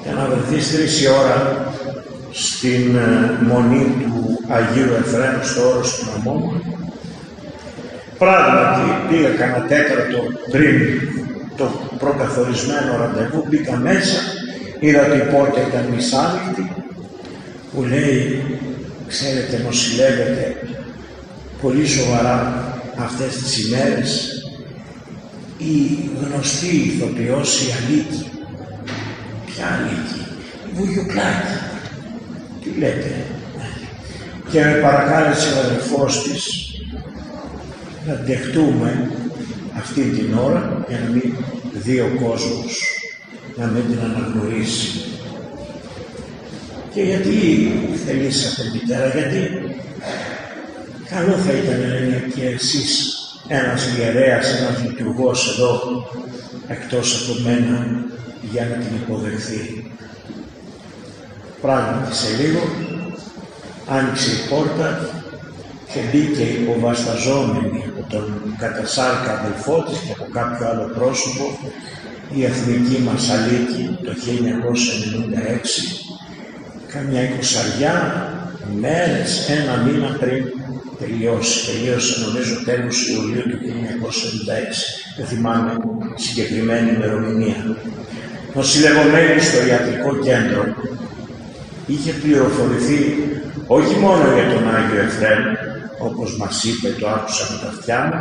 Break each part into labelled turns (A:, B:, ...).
A: για να βρεθείς 3 η ώρα στην μονή του Αγίου Εφραίμ στο όρος του νομού. Πράγματι πήγα κανένα τέταρτο πριν το προκαθορισμένο ραντεβού, μπήκα μέσα, είδα ότι η πόρτα ήταν μισάνοιχτη, που λέει, ξέρετε, νοσηλεύεται πολύ σοβαρά αυτές τις ημέρες η γνωστή ηθοποιός η Αλίκη. Ποια Αλίκη? Η Βουγιουκλάκη. Τι λέτε? Και με παρακάλεσε ο αδελφός της να δεχτούμε αυτή την ώρα για να μην δει ο κόσμος, να μην την αναγνωρίσει. Και γιατί θελήσατε, μητέρα? Γιατί καλό θα ήταν να είναι και εσείς ένας ιερέας, ένας λειτουργός εδώ εκτός από μένα για να την υποδεχθεί. Πράγματι σε λίγο άνοιξε η πόρτα και μπήκε υποβασταζόμενη από τον κατασάρκα αδελφό της και από κάποιο άλλο πρόσωπο η εθνική μας Αλίκη το 1996, καμιά 20 μέρες, 1 μήνα πριν τελείωσε νομίζω τέλος Ιουλίου του 1996, δεν θυμάμαι συγκεκριμένη ημερομηνία. Νοσηλευομένη στο ιατρικό κέντρο, είχε πληροφορηθεί όχι μόνο για τον Άγιο Εφραίμ, όπως μας είπε, το άκουσα με τα αυτιά μου,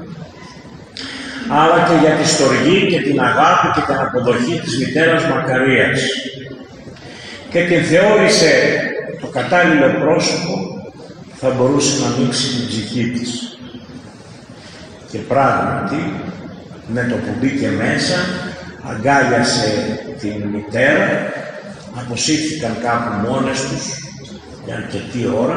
A: αλλά και για τη στοργή και την αγάπη και την αποδοχή της μητέρας Μακαρίας, και την θεώρησε το κατάλληλο πρόσωπο που θα μπορούσε να ανοίξει την ψυχή της. Και πράγματι με το που μπήκε μέσα αγκάλιασε την μητέρα, αποσύρθηκαν κάπου μόνες τους για αρκετή ώρα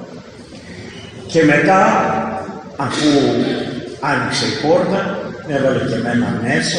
A: και μετά, αφού άνοιξε η πόρτα, έβαλε και εμένα μέσα,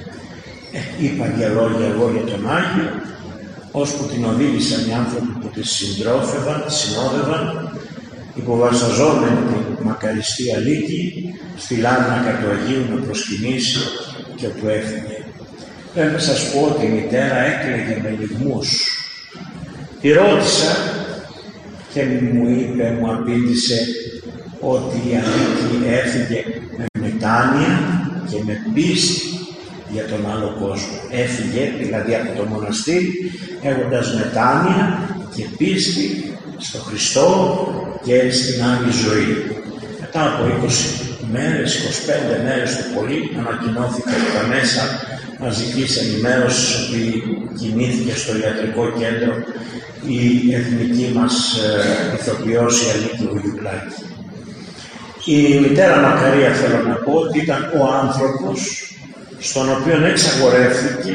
A: είπα για λόγια εγώ για τον Άγιο, ώσπου την οδήγησαν οι άνθρωποι που τη συνόδευαν, υποβασαζόμενοι την μακαριστή Αλίκη στη λάμνακα του Αγίου να προσκυνήσει, και όπου έφυγε. Πρέπει να σας πω ότι η μητέρα έκλαιγε με λυγμούς. Τη ρώτησα και μου απήντησε ότι η Αλίκη έφυγε με μετάνοια και με πίστη για τον άλλο κόσμο. Έφυγε δηλαδή από το μοναστήρι έχοντας μετάνοια και πίστη στο Χριστό και στην άλλη ζωή. Μετά από 20 μέρες, 25 μέρες το πολύ, ανακοινώθηκε από τα μέσα μαζικής ενημέρωσης ότι κινήθηκε στο ιατρικό κέντρο η εθνική μας ηθοποιός η Αλίκη Βουγιουκλάκη. Η μητέρα Μακαρία, θέλω να πω, ότι ήταν ο άνθρωπος στον οποίο εξαγορεύθηκε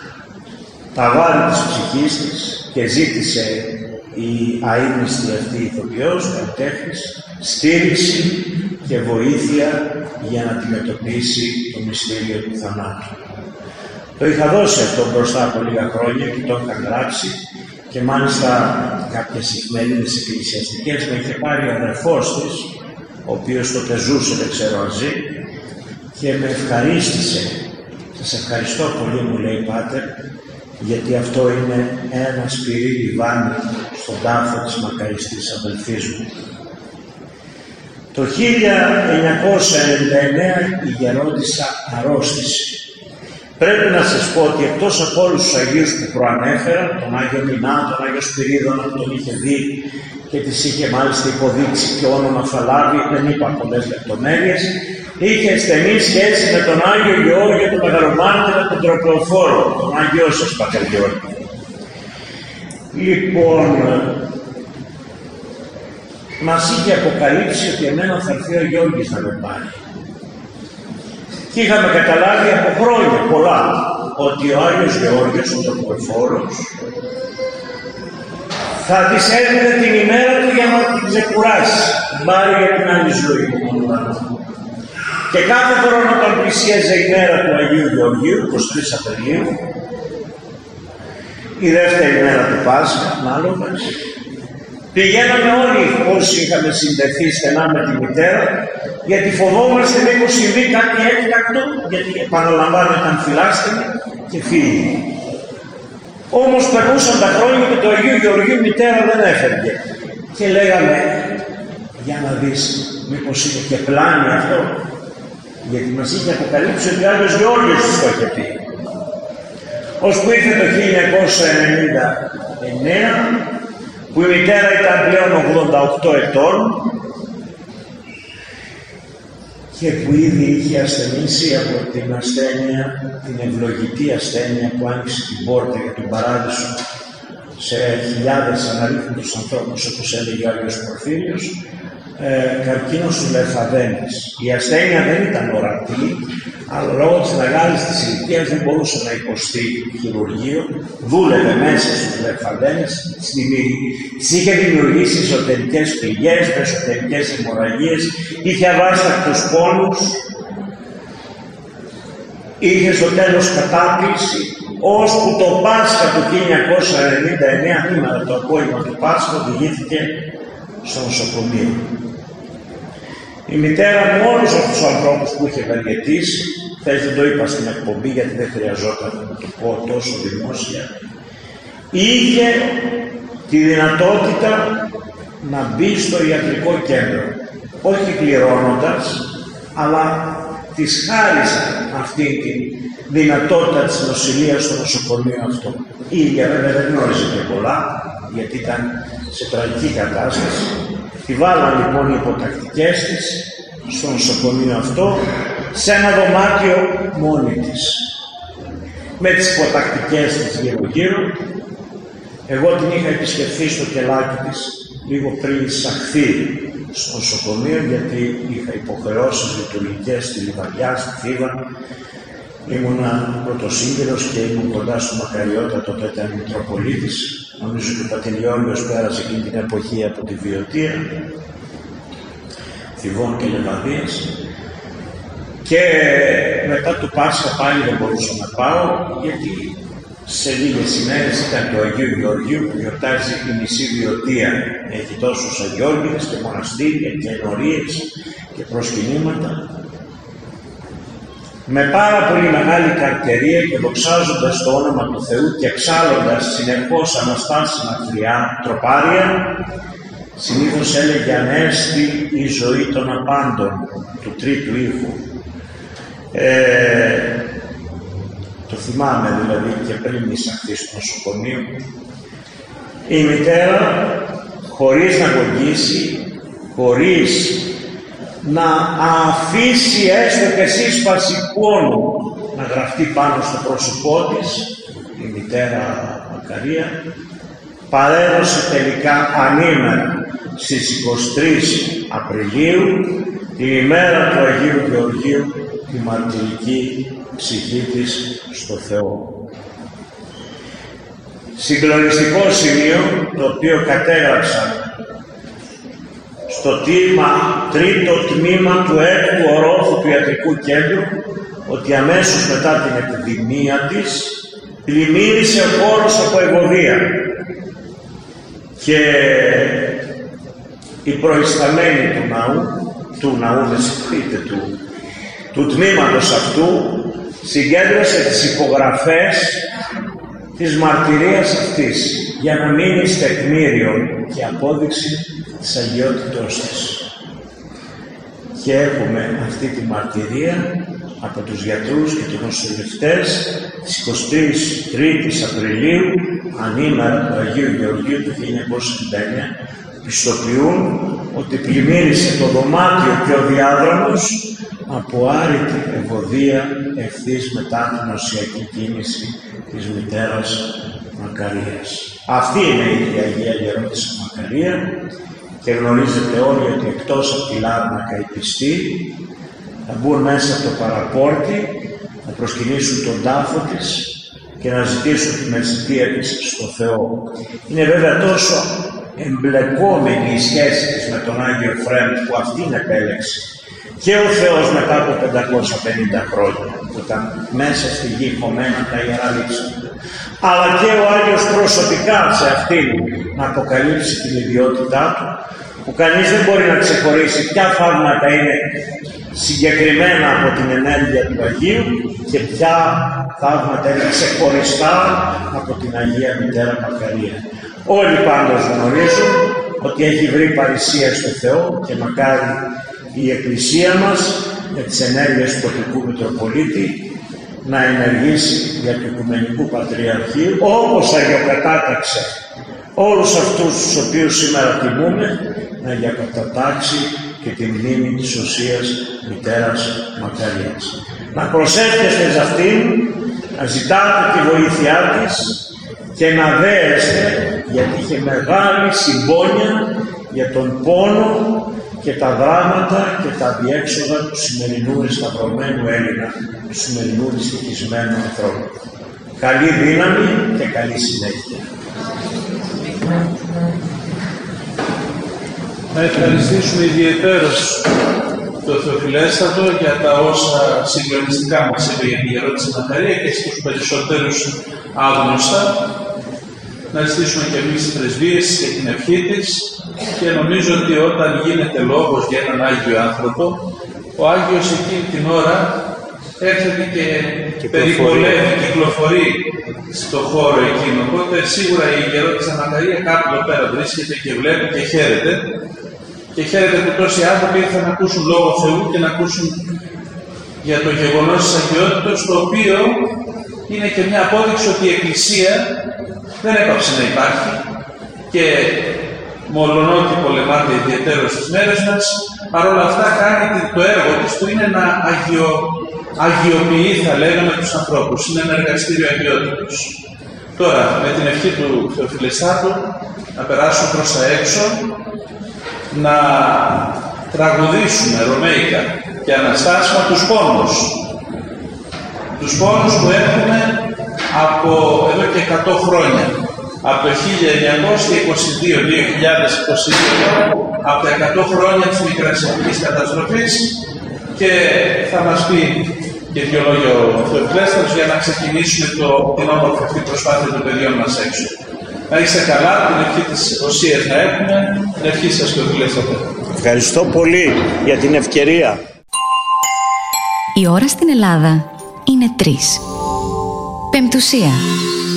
A: τα βάρη της ψυχής της και ζήτησε η αείμνηστη αυτή ηθοποιός, καλλιτέχνης, στήριξη και βοήθεια για να αντιμετωπίσει το μυστήριο του θανάτου. Το είχα δώσει αυτό μπροστά από λίγα χρόνια και το είχα γράψει, και μάλιστα κάποιες εφημερίδες εκκλησιαστικές με είχε πάρει ο αδερφός της, ο οποίος τότε ζούσε, δεν ξέρω αν ζει, και με ευχαρίστησε. Σας ευχαριστώ πολύ, μου λέει, Πάτερ, γιατί αυτό είναι ένα σπυρί λιβάνι στον τάφο της μακαριστής αδελφής μου. Το 1999 η γερόντισσα αρρώστησε. Πρέπει να σας πω ότι εκτός από όλους τους Αγίους που προανέφερα, τον Άγιο Μινά, τον Άγιο Σπυρίδωνα που τον είχε δει και της είχε μάλιστα υποδείξει και όνομα θα λάβει, δεν είπα πολλές λεπτομέρειες, είχε στενή σχέση με τον Άγιο Γεώργιο, τον Μεγαλομάρτυρα, τον Τροπλοφόρο, τον Άγιο σας Πατέρ Γεώργιο. Λοιπόν, μας είχε αποκαλύψει ότι εμένα θα έρθει ο Γιώργης να με πάρει. Και είχαμε καταλάβει από χρόνια πολλά ότι ο Άγιος Γεώργιος, ο Τροπλοφόρος, θα της έρθει την ημέρα του για να την ξεκουράσει, πάρει για την άλλη ζωή του. Και κάθε χρόνο όταν πλησίαζε η μέρα του Αγίου Γεωργίου, 23 Απριλίου, η δεύτερη μέρα του Πάσχα, ανάλογα, πηγαίναμε όλοι όσοι είχαμε συνδεθεί στενά με τη μητέρα, γιατί φοβόμαστε μήπως συμβεί κάτι έκτακτο, γιατί επαναλαμβάνω ήταν φυλάστηνη και φύγει. Όμως περνούσαν τα χρόνια και το Αγίου Γεωργίου μητέρα δεν έφευγε. Και λέγαμε, για να δεις, μήπως είναι και πλάνη αυτό, γιατί μας είχε αποκαλύψει ότι ο Άγιος Γεώργιος της το είχε πει. Ώσπου ήρθε το 1999, που η μητέρα ήταν πλέον 88 ετών και που ήδη είχε ασθενήσει από την ασθένεια, την ευλογητή ασθένεια που άνοιξε την πόρτα για τον παράδεισο σε χιλιάδες αναρρύθμιτους ανθρώπους, όπως έλεγε ο Άγιος Πορφύριος, καρκίνο στους λεμφαδένες. Η ασθένεια δεν ήταν ορατή, αλλά λόγω της μεγάλης της ηλικίας δεν μπορούσε να υποστεί χειρουργείο, δούλευε μέσα στους λεμφαδένες, της είχε δημιουργήσει εσωτερικές πληγές, εσωτερικές αιμορραγίες, είχε αβάστακτους πόνους, είχε στο τέλος κατάπληξη, ώσπου το Πάσχα του 1999, σήμερα το απόγευμα του Πάσχα, οδηγήθηκε στο νοσοκομείο. Η μητέρα με όλους αυτούς τους ανθρώπους που είχε ευεργετήσει, δεν το είπα στην εκπομπή γιατί δεν χρειαζόταν να το πω τόσο δημόσια, είχε τη δυνατότητα να μπει στο ιατρικό κέντρο, όχι πληρώνοντας, αλλά της χάρισαν αυτή τη δυνατότητα της νοσηλείας στο νοσοκομείο αυτό. Η ίδια βέβαια δεν γνώριζε και πολλά, γιατί ήταν σε τραγική κατάσταση. Τη βάλαν λοιπόν οι υποτακτικές της στο νοσοκομείο αυτό, σε ένα δωμάτιο μόνη της, με τις υποτακτικές της γύρω-γύρω. Εγώ την είχα επισκεφθεί στο κελάκι της λίγο πριν εισαχθεί στο νοσοκομείο, γιατί είχα υποχρεώσεις λειτουργικές στη Λιβαδιά, στη Θήβα. Ήμουνα πρωτοσύγκυρος και ήμουν κοντά στο Μακαριώτα, τότε ήταν Μητροπολίτης. Νομίζω ότι ο Πατηλιόλιος πέρασε εκείνη την εποχή από τη Βιωτία, Θηβών και Λεβαδίας. Και μετά το Πάσχα πάλι δεν μπορούσα να πάω, γιατί σε λίγες ημέρες ήταν το Αγίου Γεωργίου που γιορτάζει η μισή Βιωτία. Έχει τόσους αγιώργηδες και μοναστήρια και ενορίες και προσκυνήματα. Με πάρα πολύ μεγάλη καρτερία και δοξάζοντας το όνομα του Θεού και εξάλλοντας συνεχώς αναστάσιμα τροπάρια, συνήθως έλεγε «Ανέστη η ζωή των απάντων» του τρίτου ήχου. Το θυμάμαι δηλαδή και πριν εισαχθεί στο νοσοκομείο. Η μητέρα, χωρίς να γογγίσει, χωρίς να αφήσει έστω και σύσπαση πόνου να γραφτεί πάνω στο πρόσωπό της, η μητέρα Μακαρία παρέδωσε τελικά ανήμερα στις 23 Απριλίου, την ημέρα του Αγίου Γεωργίου, τη μαρτυρική ψυχή της στο Θεό. Συγκλονιστικό σημείο, το οποίο κατέγραψα στο τρίτο τμήμα του 6ου ορόφου του ιατρικού κέντρου, ότι αμέσως μετά την επιδημία της πλημμύρισε ο χώρος από ευωδία και οι προϊσταμένοι του τμήματος αυτού συγκέντρωσε τις υπογραφές της μαρτυρίας αυτής για να μείνει τεκμήριο και απόδειξη της αγιότητός της. Και έχουμε αυτή τη μαρτυρία από τους γιατρούς και τους νοσηλευτές της 23ης Απριλίου, ανήμερα του Αγίου Γεωργίου του 1999, πιστοποιούν ότι πλημμύρισε το δωμάτιο και ο διάδρομος από άρρητη ευωδία ευθύς μετά την νοσιακή κίνηση της μητέρας Μακαρίας. Αυτή είναι η Αγία Γερόντισσα Μακαρία και γνωρίζετε όλοι ότι εκτός από τη Λάρνακα οι πιστοί θα μπουν μέσα από το παραπόρτι, να προσκυνήσουν τον τάφο της και να ζητήσουν την αισθητία της στο Θεό. Είναι βέβαια τόσο εμπλεκόμενη η σχέση της με τον Άγιο Φρέμτ που αυτήν επέλεξε και ο Θεός μετά από 550 χρόνια που ήταν μέσα στη γη χωμένα τα Ιερά Λείψανα, αλλά και ο Άγιος προσωπικά σε αυτήν να αποκαλύψει την ιδιότητά του, που κανείς δεν μπορεί να ξεχωρίσει ποια θαύματα είναι συγκεκριμένα από την ενέργεια του Αγίου και ποια θαύματα έδειξε χωριστά από την Αγία Μητέρα Μακαρία. Όλοι πάντως γνωρίζουν ότι έχει βρει παρησία στο Θεό και μακάρι η Εκκλησία μας με τις ενέργειες του τοπικού Μητροπολίτη να ενεργήσει για του Οικουμενικού Πατριαρχείου, όπως αγιοκατάταξε όλους αυτούς τους οποίους σήμερα τιμούμε, να αγιοκατατάξει και τη μνήμη της Οσίας Μητέρας Μακαρίας. Να προσεύχεστε σε αυτήν, να ζητάτε τη βοήθειά της και να δέεστε, γιατί είχε μεγάλη συμπόνια για τον πόνο και τα δράματα και τα διέξοδα του σημερινού εσταυρωμένου Έλληνα, του σημερινού δυστυχισμένου ανθρώπου. Καλή δύναμη και καλή συνέχεια.
B: Να ευχαριστήσουμε ιδιαιτέρως το Θεοφιλέστατο για τα όσα συγκλονιστικά μας είπε για τη Γερόντισσα Μακαρία και στους περισσότερους άγνωστα. Να ζητήσουμε και εμείς τις πρεσβείες και την ευχή της, και νομίζω ότι όταν γίνεται λόγος για έναν Άγιο άνθρωπο, ο Άγιος εκείνη την ώρα έρχεται και περιπολεύει, κυκλοφορεί στο χώρο εκείνο. Οπότε σίγουρα η Γερόντισσα Μακαρία κάπου εδώ πέρα βρίσκεται και βλέπει και χαίρεται. Και χαίρεται που τόσοι άνθρωποι ήρθαν να ακούσουν Λόγο Θεού και να ακούσουν για το γεγονός της αγιότητας, το οποίο είναι και μια απόδειξη ότι η Εκκλησία δεν έπαψε να υπάρχει και μολονότι πολεμάται ιδιαίτερα στις μέρες μας, παρόλα αυτά κάνει το έργο της που είναι να αγιοποιεί, θα λέγαμε, τους ανθρώπους. Είναι ένα εργαστήριο αγιότητος. Τώρα, με την ευχή του Θεοφιλεστάτου, να περάσουν προς τα έξω, να τραγουδήσουμε ρωμαϊκά και αναστάσιμα τους πόνους. Τους πόνους που έχουμε από εδώ και 100 χρόνια. Από το 1922, από τα 100 χρόνια της Μικρασιατικής καταστροφής, και θα μας πει και δύο λόγια ο Θεοφιλέστατος για να ξεκινήσουμε την όμορφη αυτή προσπάθεια των παιδιών μας έξω. Να είστε καλά, την ευχή της Οσίας να έχουμε, την ευχή σας Θεοφιλέστατο.
A: Ευχαριστώ πολύ για την ευκαιρία.
C: Η ώρα στην Ελλάδα είναι 3. Πεμπτουσία.